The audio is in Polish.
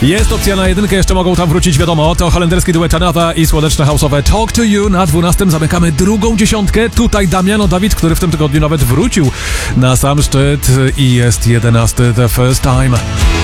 Jest opcja na jedynkę, jeszcze mogą tam wrócić, wiadomo. To holenderski duet Another i słoneczne house'owe Talk to You. Na 12 zamykamy drugą dziesiątkę. Tutaj Damiano David, który w tym tygodniu nawet wrócił na sam szczyt i jest 11. The First Time.